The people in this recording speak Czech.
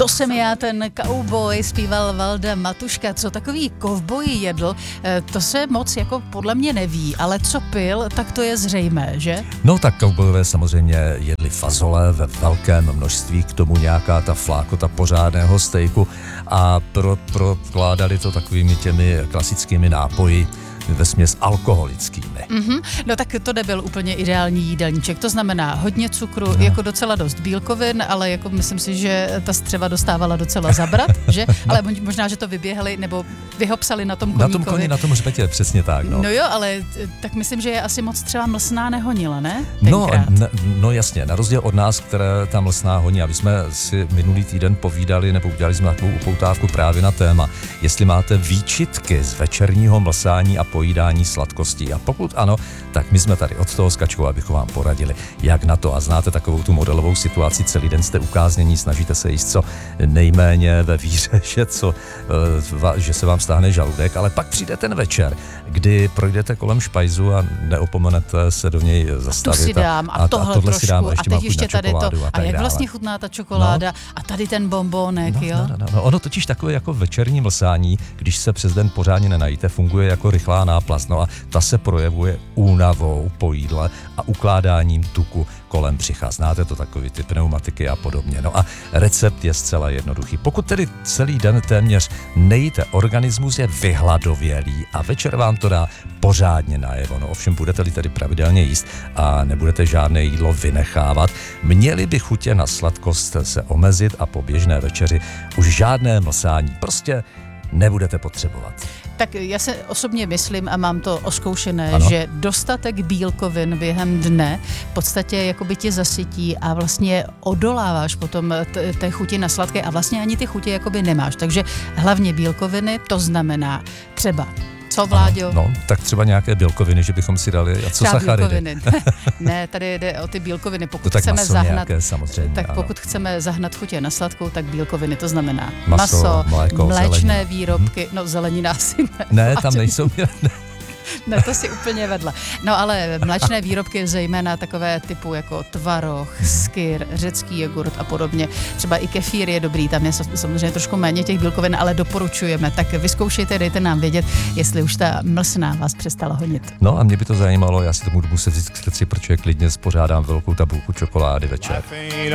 To jsem já, ten cowboy, zpíval Valda Matuška. Co takový kovboj jedl, to se moc jako podle mě neví, ale co pil, tak to je zřejmé, že? No tak cowboyové samozřejmě jedli fazole ve velkém množství, k tomu nějaká ta flákota pořádného stejku a prokládali to takovými těmi klasickými nápoji, vesměs alkoholickými. No tak to nebyl úplně ideální jídelníček, to znamená hodně cukru, jako docela dost bílkovin, ale jako myslím si, že ta střeva dostávala docela zabrat, že? Ale možná, že to vyběhli nebo vyhopsali na tom koníkovi. Na tom koni, na tom hřbetě, přesně tak. No jo, ale tak myslím, že je asi moc třeba mlsná nehonila, ne? No jasně, na rozdíl od nás, které ta mlsná honí, a my jsme si minulý týden povídali, nebo udělali jsme takovou upoutávku právě na téma, jestli máte výčitky z večerního mlsání a pojídání sladkostí. A pokud ano, tak my jsme tady od toho s Kačkou, abychom vám poradili, jak na to. A znáte takovou tu modelovou situaci, celý den jste ukáznění, snažíte se jíst co nejméně ve víře, že se vám stáhne žaludek, ale pak přijde ten večer, kdy projdete kolem špajzu a neopomenete se do něj zastavit. Tu si dám a tohle trošku si dám, a teď ještě tady to. A jak dále. vlastně chutná ta čokoláda a tady ten bonbónek, jo? No, ono totiž takové jako večerní mlsání, když se přes den pořádně nenajíte, funguje jako rychlá náplast. No a ta se projevuje únavou po jídle a ukládáním tuku kolem břicha. Znáte to, takový ty pneumatiky a podobně. No a recept je zcela jednoduchý. Pokud tedy celý den téměř nejíte, organismus je vyhladovělý a večer vám to dá pořádně najevo. No ovšem budete-li tedy pravidelně jíst a nebudete žádné jídlo vynechávat, měli by chutě na sladkost se omezit a po běžné večeři už žádné mlsání prostě nebudete potřebovat. Tak já se osobně myslím a mám to oskoušené, ano. Že dostatek bílkovin během dne v podstatě jakoby tě zasytí a vlastně odoláváš potom té chuti na sladké a vlastně ani ty chuti jakoby nemáš. Takže hlavně bílkoviny, to znamená třeba co, Vláďo? No, tak třeba nějaké bílkoviny, že bychom si dali, a co sacharidy? Ne, tady jde o ty bílkoviny, pokud to tak chceme maso zahnat, nějaké, samozřejmě, tak ano. Pokud chceme zahnat chutě na sladkou, tak bílkoviny, to znamená maso mléko, mléčné výrobky, no zelenina asi ne, tam nejsou. Ne, to si úplně vedle. No ale mléčné výrobky, zejména takové typu jako tvaroh, skyr, řecký jogurt a podobně. Třeba i kefír je dobrý, tam je samozřejmě trošku méně těch bílkovin, ale doporučujeme. Tak vyzkoušejte, dejte nám vědět, jestli už ta mlsná vás přestala honit. No a mě by to zajímalo, já si to budu muset vzít k srdci, protože klidně spořádám velkou tabulku čokolády večer.